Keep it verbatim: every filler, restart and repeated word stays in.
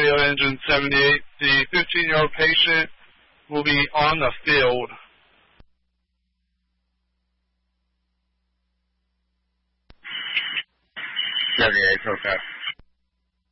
radio engine seventy-eight. The fifteen-year-old patient will be on the field. seventy-eight, okay.